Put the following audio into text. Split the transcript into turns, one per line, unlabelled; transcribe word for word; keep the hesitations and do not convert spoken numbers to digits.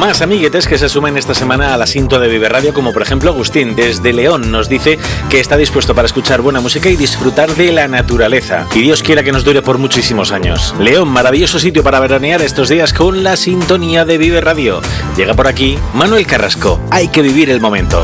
Más amiguetes que se sumen esta semana al asiento de Vive Radio, como por ejemplo Agustín desde León nos dice que está dispuesto para escuchar buena música y disfrutar de la naturaleza. Y Dios quiera que nos dure por muchísimos años. León, maravilloso sitio para veranear estos días con la sintonía de Vive Radio. Llega por aquí Manuel Carrasco. Hay que vivir el momento.